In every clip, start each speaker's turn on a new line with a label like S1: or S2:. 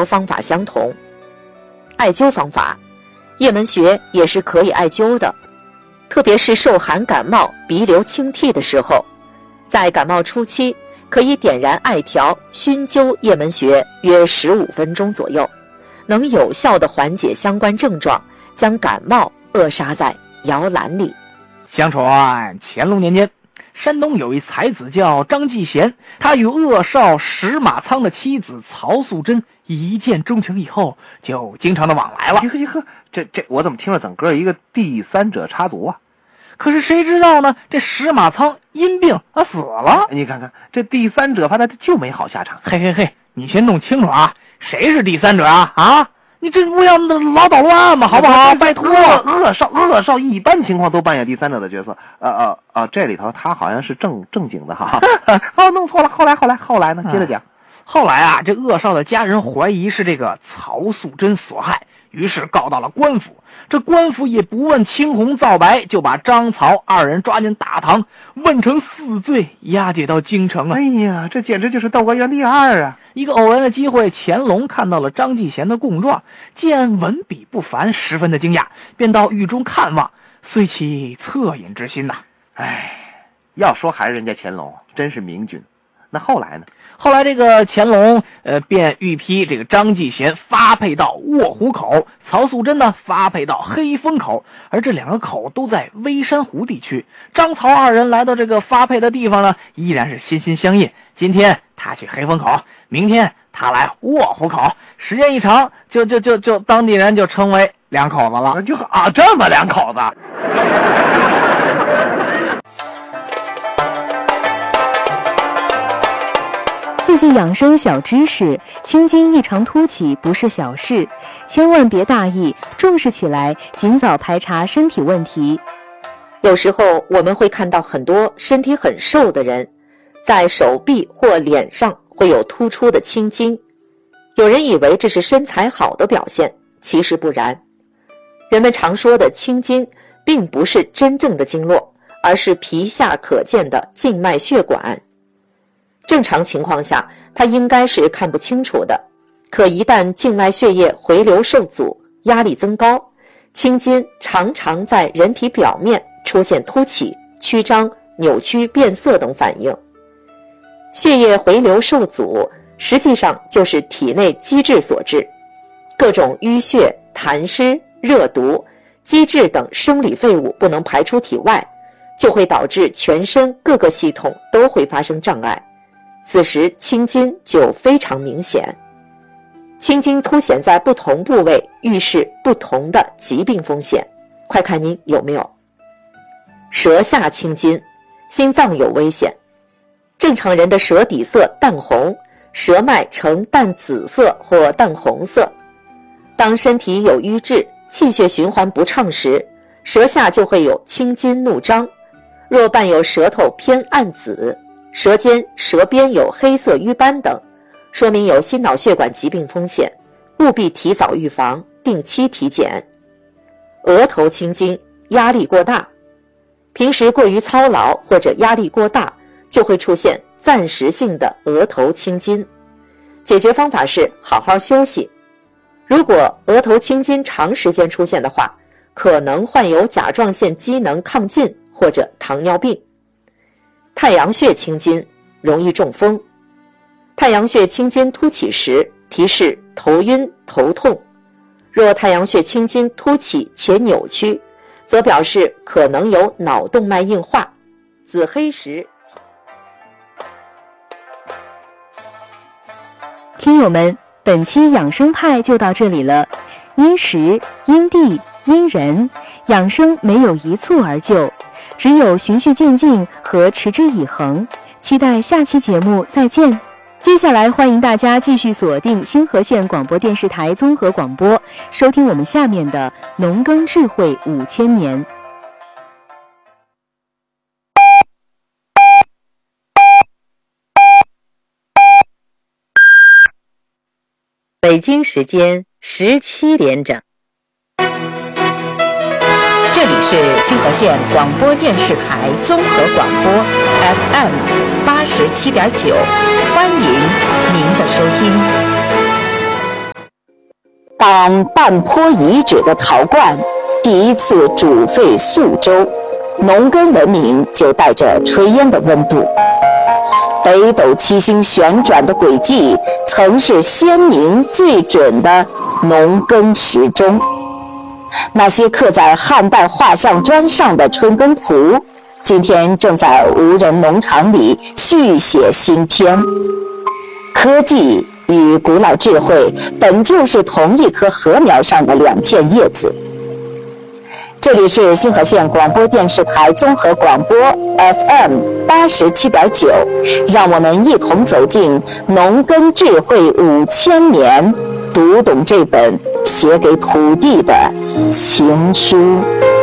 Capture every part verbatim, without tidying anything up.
S1: 和方法相同。艾灸方法，叶门穴也是可以艾灸的，特别是受寒感冒、鼻流清涕的时候，在感冒初期可以点燃艾条熏灸叶门穴约十五分钟左右，能有效地缓解相关症状，将感冒扼杀在摇篮里。
S2: 相传乾隆年间，山东有一才子叫张继贤，他与恶少石马仓的妻子曹素贞一见钟情以后，就经常的往来了。
S3: 呵呵呵，这这我怎么听着整个一个第三者插足啊？
S2: 可是谁知道呢？这石马仓因病啊死了。
S3: 你看看这第三者，怕他就没好下场。
S2: 嘿嘿嘿，你先弄清楚啊，谁是第三者啊？啊，你这不要老捣乱嘛，好不好？拜托，
S3: 恶少恶少一般情况都扮演第三者的角色。呃呃呃，这里头他好像是正正经的哈。哦，弄错了。后来后来后来呢？接着讲。
S2: 后来啊，这恶少的家人怀疑是这个曹素贞所害，于是告到了官府。这官府也不问青红皂白，就把张曹二人抓进大堂，问成死罪，押解到京城啊！
S3: 哎呀，这简直就是窦娥冤第二啊！
S2: 一个偶然的机会，乾隆看到了张继贤的供状，见文笔不凡，十分的惊讶，便到狱中看望，遂起恻隐之心呐、啊。
S3: 哎，要说还是人家乾隆真是明君。那后来呢？
S2: 后来这个乾隆呃便御批这个张继贤发配到卧虎口，曹素贞呢发配到黑风口，而这两个口都在微山湖地区。张曹二人来到这个发配的地方呢，依然是心心相印。今天他去黑风口，明天他来卧虎口，时间一长，就就就就当地人就称为两口子了。
S3: 就啊，这么两口子。
S4: 四句养生小知识：青筋异常凸起不是小事，千万别大意，重视起来，尽早排查身体问题。
S1: 有时候我们会看到很多身体很瘦的人，在手臂或脸上会有突出的青筋，有人以为这是身材好的表现，其实不然。人们常说的青筋并不是真正的经络，而是皮下可见的静脉血管。正常情况下，它应该是看不清楚的，可一旦静脉血液回流受阻，压力增高，青筋常常在人体表面出现凸起、曲张、扭曲、变色等反应。血液回流受阻，实际上就是体内积滞所致，各种淤血、痰湿、热毒、积滞等生理废物不能排出体外，就会导致全身各个系统都会发生障碍。此时青筋就非常明显，青筋凸显在不同部位，预示不同的疾病风险。快看您有没有？舌下青筋，心脏有危险。正常人的舌底色淡红，舌脉呈淡紫色或淡红色。当身体有瘀滞，气血循环不畅时，舌下就会有青筋怒张。若伴有舌头偏暗紫，舌尖、舌边有黑色瘀斑等，说明有心脑血管疾病风险，务必提早预防，定期体检。额头青筋，压力过大。平时过于操劳或者压力过大，就会出现暂时性的额头青筋。解决方法是好好休息。如果额头青筋长时间出现的话，可能患有甲状腺机能亢进或者糖尿病。太阳穴青筋，容易中风。太阳穴青筋凸起时，提示头晕头痛。若太阳穴青筋凸起且扭曲，则表示可能有脑动脉硬化。紫黑时。
S4: 听友们，本期养生派就到这里了。因时、因地、因人，养生没有一蹴而就，只有循序渐进和持之以恒。期待下期节目再见。接下来欢迎大家继续锁定星河县广播电视台综合广播，收听我们下面的农耕智慧五千年。
S5: 北京时间十七点整，这里是星河县广播电视台综合广播 F M 八十七点九，欢迎您的收听。
S6: 当半坡遗址的陶罐第一次煮沸宿周，农耕文明就带着炊烟的温度。北斗七星旋转的轨迹曾是先民最准的农耕时钟。那些刻在汉代画像砖上的春耕图，今天正在无人农场里续写新篇。科技与古老智慧本就是同一棵禾苗上的两片叶子。这里是星河县广播电视台综合广播 F M 八十七点九，让我们一同走进农耕智慧五千年，读懂这本写给土地的情书。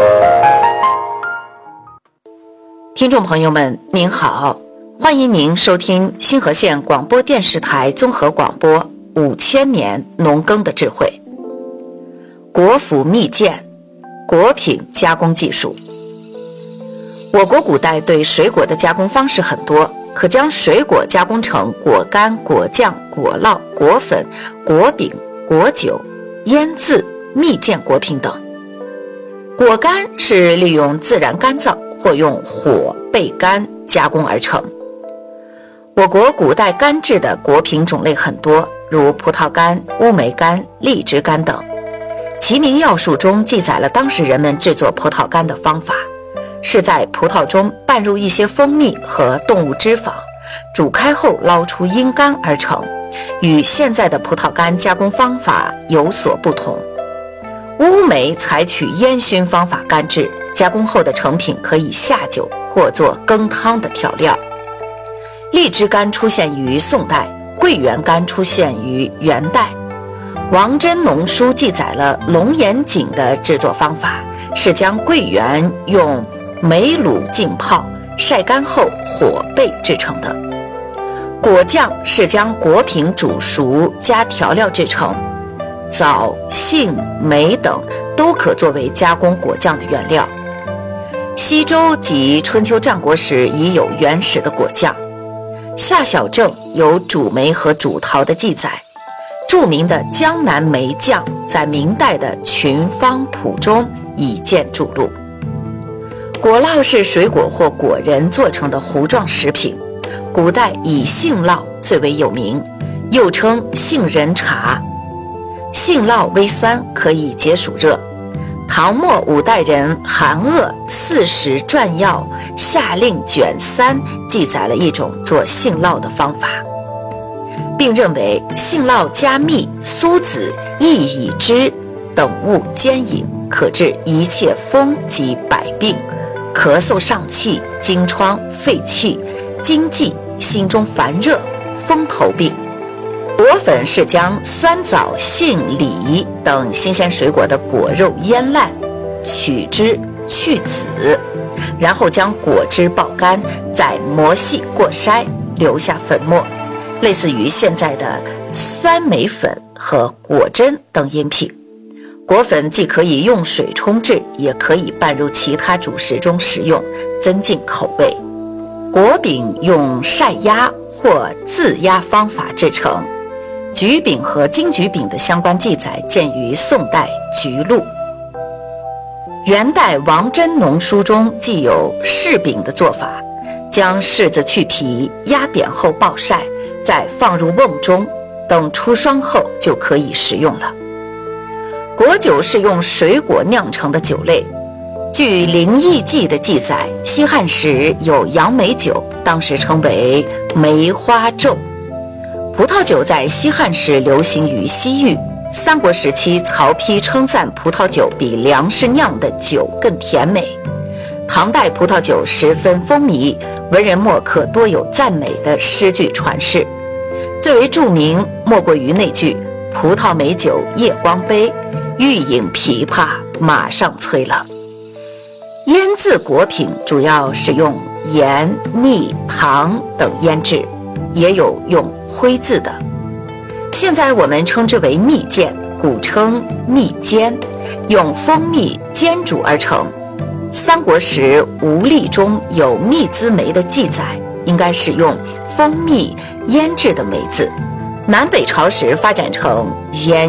S5: 听众朋友们，您好，欢迎您收听星河县广播电视台综合广播五千年农耕的智慧。国府蜜饯，果品加工技术。我国古代对水果的加工方式很多，可将水果加工成果干、果酱、果酪、果粉、果饼、果酒、腌渍、蜜饯果品等。果干是利用自然干燥或用火焙干加工而成。我国古代干制的果品种类很多，如葡萄干、乌梅干、荔枝干等。齐民要术中记载了当时人们制作葡萄干的方法，是在葡萄中拌入一些蜂蜜和动物脂肪，煮开后捞出阴干而成，与现在的葡萄干加工方法有所不同。乌梅采取烟熏方法干制，加工后的成品可以下酒或做羹汤的调料。荔枝干出现于宋代，桂圆干出现于元代。王真农书记载了龙眼井的制作方法，是将桂圆用煤卤浸泡，晒干后火焙制成的。果酱是将果品煮熟加调料制成，枣、杏、梅等都可作为加工果酱的原料。西周及春秋战国时已有原始的果酱。夏小正有煮梅和煮桃的记载。著名的江南梅酱在明代的《群芳谱》中已见注录。果酪是水果或果仁做成的糊状食品，古代以杏酪最为有名，又称杏仁茶。杏酪微酸，可以解暑热。唐末五代人韩鄂《四时传要下令卷三记载了一种做杏酪的方法，并认为杏酪加蜜、苏子、薏苡汁等物煎饮，可治一切风及百病，咳嗽上气、惊疮、肺气、惊悸、心中烦热、风头病。果粉是将酸枣、杏、李等新鲜水果的果肉腌烂，取汁去籽，然后将果汁爆干，再磨细过筛，留下粉末，类似于现在的酸梅粉和果珍等饮品。果粉既可以用水冲制，也可以拌入其他主食中食用，增进口味。果饼用晒压或自压方法制成，橘饼和金桔饼的相关记载见于宋代《橘录》。元代王真农书中既有柿饼的做法，将柿子去皮，压扁后暴晒，再放入瓮中，等出霜后就可以食用了。果酒是用水果酿成的酒类，据《灵异记》的记载，西汉时有杨梅酒，当时称为梅花咒。葡萄酒在西汉时流行于西域，三国时期曹丕称赞葡萄酒比粮食酿的酒更甜美。唐代葡萄酒十分风靡，文人墨客多有赞美的诗句传世，最为著名莫过于那句葡萄美酒夜光杯，欲饮琵琶马上催了。腌渍果品主要是用盐、蜜、糖等腌制，也有用灰渍的。现在我们称之为蜜饯，古称蜜煎，用蜂蜜煎煮而成。三国时吴历中有蜜滋梅的记载，应该是用蜂蜜腌制的梅子。南北朝时发展成盐